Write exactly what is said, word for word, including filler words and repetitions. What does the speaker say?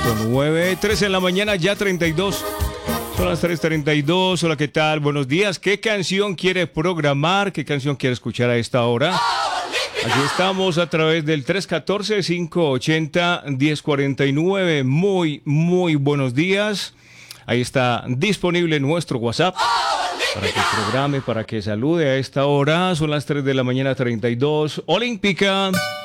nueve, trece en la mañana, ya treinta y dos. Son las tres treinta y dos. Hola, ¿qué tal? Buenos días. ¿Qué canción quiere programar? ¿Qué canción quiere escuchar a esta hora? Aquí estamos a través del tres uno cuatro, cinco ocho cero, uno cero cuatro nueve. Muy, muy buenos días. Ahí está disponible nuestro WhatsApp para que programe, para que salude a esta hora. Son las tres de la mañana, treinta y dos. Olímpica.